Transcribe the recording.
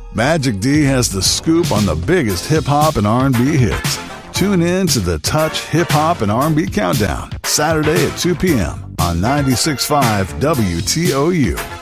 Magic D has the scoop on the biggest hip-hop and R&B hits. Tune in to the Touch Hip Hop and R&B Countdown, Saturday at 2 p.m. on 96.5 WTOU.